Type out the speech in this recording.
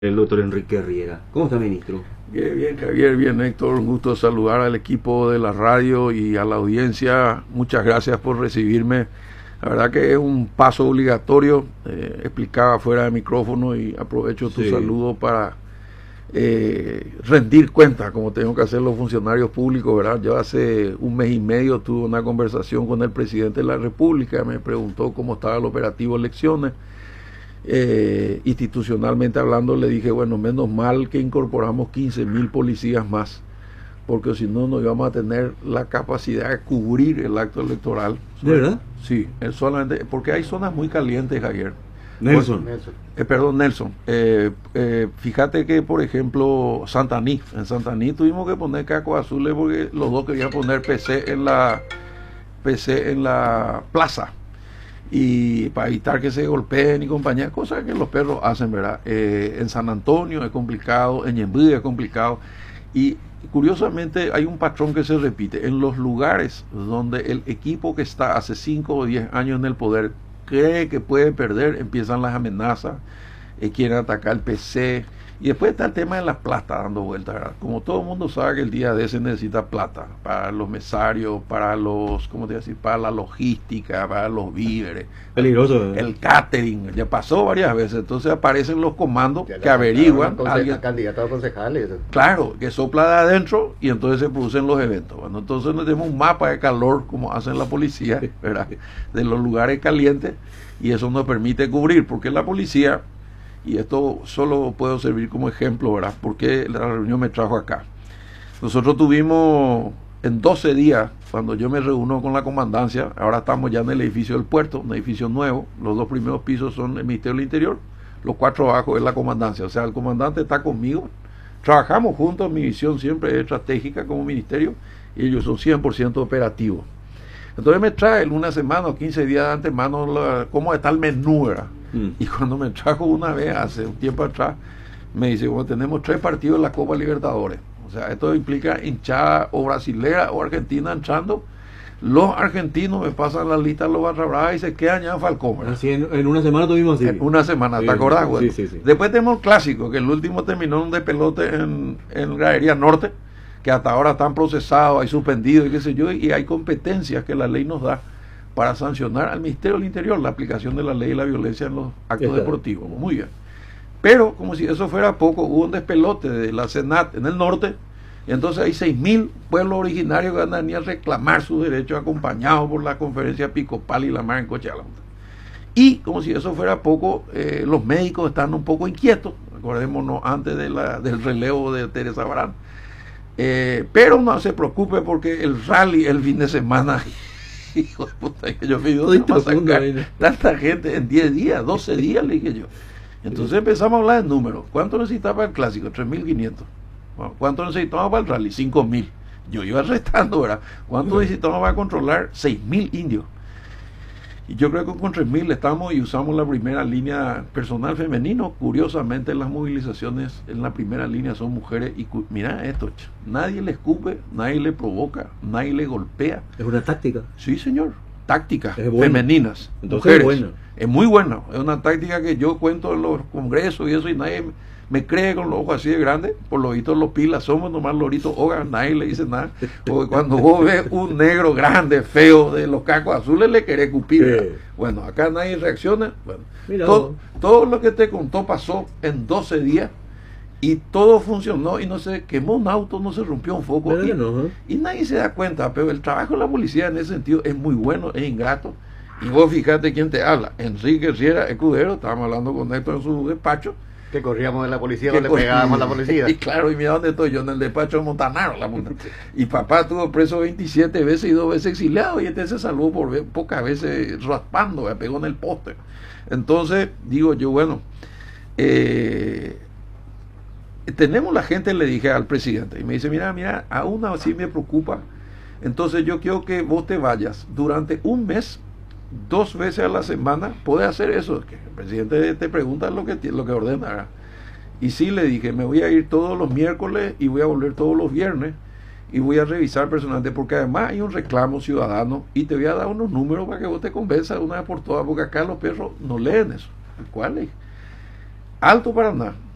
El doctor Enrique Riera. ¿Cómo está, ministro? Bien, bien, Javier, bien, Héctor, un gusto saludar al equipo de la radio y a la audiencia. Muchas gracias por recibirme. La verdad que es un paso obligatorio. Explicaba fuera de micrófono y aprovecho tu saludo para rendir cuenta, como tengo que hacer los funcionarios públicos, ¿verdad? Yo hace un mes y medio tuve una conversación con el presidente de la República, me preguntó cómo estaba el operativo elecciones. Institucionalmente hablando, le dije, bueno, menos mal que incorporamos 15.000 policías más, porque si no, no íbamos a tener la capacidad de cubrir el acto electoral. ¿De verdad? Sí, solamente porque hay zonas muy calientes, Javier. Nelson. Perdón, Nelson. Fíjate que, por ejemplo, en Santaní tuvimos que poner cacos azules porque los dos querían poner PC en la plaza, y para evitar que se golpeen y compañía, cosas que los perros hacen, ¿verdad? En San Antonio es complicado, en Ñemby es complicado, y curiosamente hay un patrón que se repite. En los lugares donde el equipo que está hace 5 o 10 años en el poder cree que puede perder, empiezan las amenazas, quieren atacar el PC, y después está el tema de la plata dando vueltas, ¿verdad? Como todo el mundo sabe que el día de ese necesita plata para los mesarios, para los, ¿cómo te voy a decir? Para la logística, para los víveres. Peligroso. El catering, ya pasó varias veces. Entonces aparecen los comandos que averiguan. Candidatos a concejales. Claro, que sopla de adentro y entonces se producen los eventos. Bueno, entonces no tenemos un mapa de calor, como hacen la policía, ¿verdad? De los lugares calientes, y eso nos permite cubrir, porque la policía, y esto solo puedo servir como ejemplo, ¿verdad? Porque la reunión me trajo acá. Nosotros tuvimos en 12 días, cuando yo me reúno con la comandancia, ahora estamos ya en el edificio del puerto, un edificio nuevo, los 2 primeros pisos son el Ministerio del Interior, los 4 abajo es la comandancia, o sea, el comandante está conmigo, trabajamos juntos, mi visión siempre es estratégica como ministerio, y ellos son 100% operativos. Entonces me trae en una semana o 15 días de antemano cómo está el menú, ¿verdad? Y cuando me trajo una vez, hace un tiempo atrás, me dice, bueno, tenemos 3 partidos en la Copa Libertadores. O sea, esto implica hinchada o brasilera o argentina hinchando. Los argentinos me pasan la lista a los barra bravas y se quedan ya en Falcón, ¿verdad? Así en una semana tuvimos así. En una semana, ¿te acordás? Bueno, sí. Después tenemos el clásico, que el último terminó en un despelote en Gradería Norte, que hasta ahora están procesados, hay suspendidos y qué sé yo, y hay competencias que la ley nos da para sancionar al Ministerio del Interior la aplicación de la ley y la violencia en los actos deportivos. Muy bien. Pero, como si eso fuera poco, hubo un despelote de la Senat en el norte, y entonces hay 6.000 pueblos originarios que van a venir a reclamar sus derechos, acompañados por la conferencia episcopal y la mar en coche a la monta. Y, como si eso fuera poco, los médicos están un poco inquietos, acordémonos antes del relevo de Teresa Barán. Pero no se preocupe, porque el rally el fin de semana, hijo de puta, que yo me dio tanta gente en 10 días, 12 días, le dije yo. Entonces empezamos a hablar de números. ¿Cuánto necesitaba para el clásico? 3.500. Bueno, ¿cuánto necesitamos para el rally? 5.000. Yo iba restando, ¿verdad? ¿Cuánto necesitamos para controlar? 6.000 indios. Y yo creo que con 3.000 estamos y usamos la primera línea personal femenino. Curiosamente, las movilizaciones en la primera línea son mujeres. Y mira esto, nadie le escupe, nadie le provoca, nadie le golpea. ¿Es una táctica? Sí, señor. Tácticas femeninas. Entonces mujeres. Es buena. Es muy buena. Es una táctica que yo cuento en los congresos y eso, y nadie me cree con los ojos así de grandes. Por lo visto, los pilas somos nomás loritos hogas, nadie le dice nada. Porque cuando vos ves un negro grande, feo, de los cacos azules, le querés cupir. Bueno, acá nadie reacciona. Bueno, todo lo que te contó pasó en 12 días y todo funcionó, y no se quemó un auto, no se rompió un foco. Y nadie se da cuenta, pero el trabajo de la policía en ese sentido es muy bueno, es ingrato. Y vos fíjate quién te habla, Enrique Riera Escudero, estábamos hablando con Héctor en su despacho. Que corríamos de la policía, o le pegábamos a la policía. Y claro, y mira dónde estoy yo, en el despacho de Montanaro, la puta. Y papá estuvo preso 27 veces y 2 veces exiliado, y este se salvó por pocas veces raspando, me pegó en el poste. Entonces, digo yo, bueno, tenemos la gente, le dije al presidente, y me dice, mira, aún así me preocupa. Entonces yo quiero que vos te vayas durante un mes, 2 veces a la semana. ¿Puedes hacer eso? Que el presidente te pregunta lo que ordena, ¿verdad? Y sí, le dije, me voy a ir todos los miércoles y voy a volver todos los viernes, y voy a revisar personalmente, porque además hay un reclamo ciudadano, y te voy a dar unos números para que vos te convenzas de una vez por todas, porque acá los perros no leen eso. ¿Cuál es? Alto Paraná,